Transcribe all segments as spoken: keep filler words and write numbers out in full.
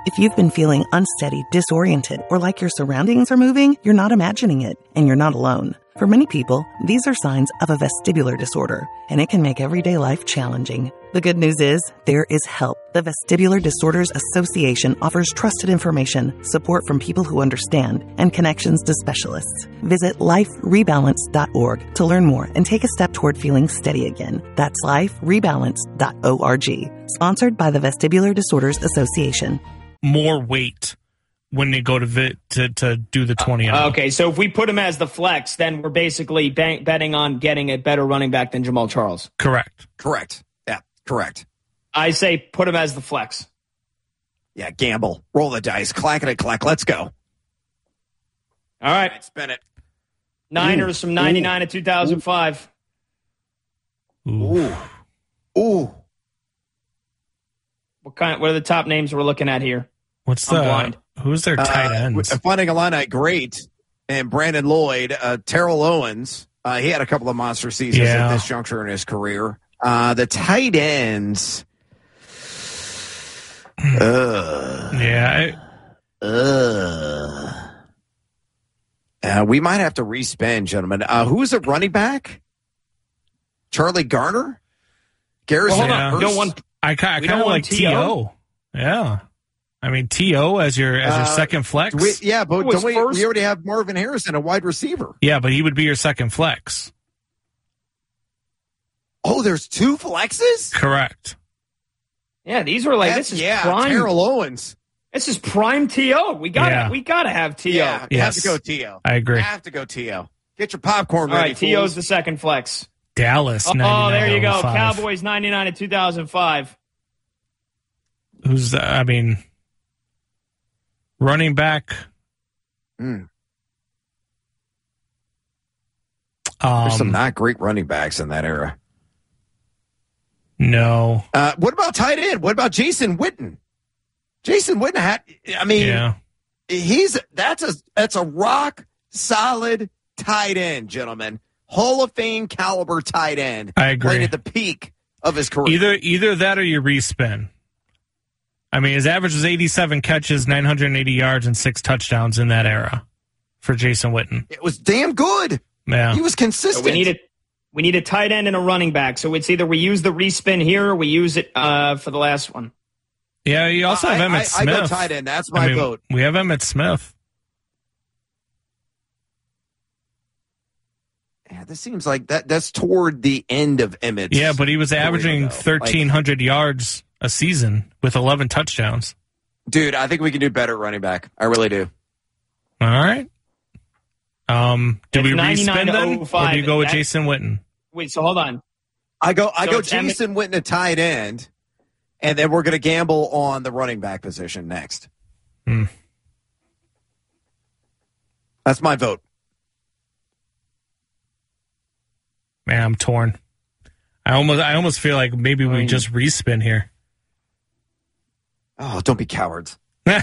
If you've been feeling unsteady, disoriented, or like your surroundings are moving, you're not imagining it, and you're not alone. For many people, these are signs of a vestibular disorder, and it can make everyday life challenging. The good news is, there is help. The Vestibular Disorders Association offers trusted information, support from people who understand, and connections to specialists. Visit life rebalance dot org to learn more and take a step toward feeling steady again. That's life rebalance dot org. Sponsored by the Vestibular Disorders Association. More weight when they go to vi- to, to do the twenty. Uh, okay, so if we put him as the flex, then we're basically bank- betting on getting a better running back than Jamal Charles. Correct. Correct. Yeah, correct. I say put him as the flex. Yeah, gamble. Roll the dice. Clack it, clack. Let's go. All right. Right, spin it. Niners Ooh. from ninety-nine Ooh. to two thousand five. Ooh. Ooh. What kind? What are the top names we're looking at here? What's I'm the blind. who's their tight ends? Uh, finding Illini great and Brandon Lloyd, uh, Terrell Owens. Uh, he had a couple of monster seasons Yeah. at this juncture in his career. Uh, the tight ends. uh, yeah. I, uh, uh, we might have to respend, gentlemen. Uh, who's a running back? Charlie Garner? Garrison Well, hold on. Yeah. We don't want. I, ki- I We kind don't of want like T O. Yeah. I mean, T O as your as your Uh, second flex. We, yeah, but Who was don't we, first? we already have Marvin Harrison, a wide receiver. yeah, but he would be your second flex. Oh, there's two flexes? Correct. Yeah, these were like That's- this is yeah, prime. Terrell Owens. This is prime T O. We got to Yeah. we got to have T O. Yeah, you have Yes. to go T O. I agree. You have to go T O. Get your popcorn All ready, right, T O's fools. the second flex. Dallas. Oh, there you go. ninety-nine oh five. Cowboys ninety-nine to two thousand five. Who's the, I mean, running back. Mm. Um, There's some not great running backs in that era. no. Uh, what about tight end? What about Jason Witten? Jason Witten had, I mean, Yeah. he's that's a that's a rock solid tight end, gentlemen. Hall of Fame caliber tight end. I agree. Playing at the peak of his career. Either either that or you respin. I mean, his average was eighty-seven catches, nine hundred eighty yards, and six touchdowns in that era for Jason Witten. It was damn good. Yeah. He was So consistent. we need a we need a tight end and a running back. So it's either we use the respin here or we use it uh, for the last one. Yeah, you also have I, Emmett I, Smith. I go tight end. That's my I mean, vote. We have Emmett Smith. Yeah, this seems like that. That's toward the end of Emmett's. Yeah, but he was career, averaging though. thirteen hundred yards a season with eleven touchdowns. Like, dude, I think we can do better at running back. I really do. All right. Um, do It's we ninety-nine respin to then, oh or five. do you go with That- Jason Witten? Wait, so hold on. I go. I So go. it's Emmett- Jason Witten a tight end, and then we're going to gamble on the running back position next. Hmm. That's my vote. Man, I'm torn. I almost, I almost feel like maybe we Fine. just respin here. Oh, don't be cowards. All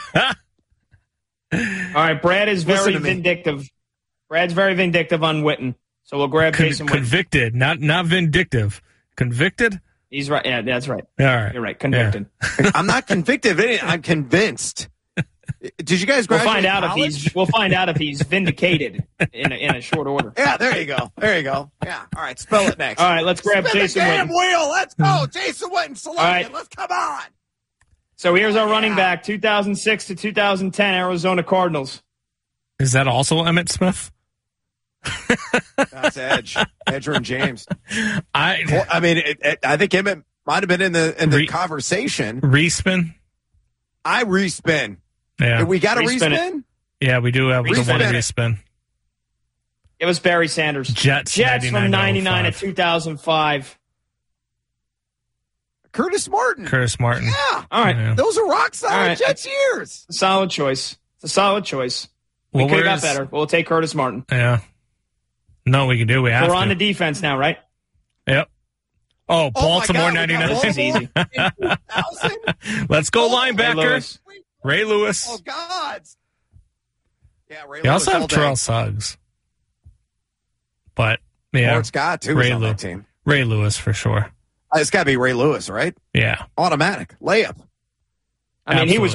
right, Brad is Listen very to me. vindictive. Brad's very vindictive on Witten. So we'll grab Con- Jason Witten. convicted, not not vindictive. Convicted. He's right. Yeah, that's right. All right. You're right. Convicted. I'm not convicted of anything. I'm convinced. Did you guys We'll graduate find out college? if he's. We'll find out if he's vindicated in a, in a short order. Yeah, there you go. There you go. Yeah. All right, spell it next. All right, let's grab Spin Jason the damn Witten. wheel. Let's go. Jason Witten selected. All right. Let's come on. So here's our Yeah. running back, two thousand six to two thousand ten, Arizona Cardinals. Is that also Emmett Smith? That's Edge. Edger and James. I Well, I mean, it, it, I think Emmett might have been in the in the Re- conversation. respin. I respin. Yeah, We got a Respin it. respin? yeah, we do have the Respin one it. respin. It was Barry Sanders. Jets, Jets from ninety-nine ninety-nine to to two thousand five. Curtis Martin. Curtis Martin. Yeah. All right. Yeah. Those are rock solid All right. Jets years. Solid choice. It's a solid choice. We Well, could have got where's- better. We'll take Curtis Martin. Yeah. No, we can do. We have We're to. on the defense now, right? Yep. Oh, Oh, Baltimore my God, we got ninety-nine. This is easy. two thousand? Let's go Oh, Ray linebacker. Lewis. Ray Lewis. Oh, God. Yeah, Ray You also Lewis have all day. Terrell Suggs. But, yeah, Lawrence Scott, too, was Ray on Lew- that team. Ray Lewis for sure. Uh, It's got to be Ray Lewis, right? Yeah. Automatic. Layup. I mean, he was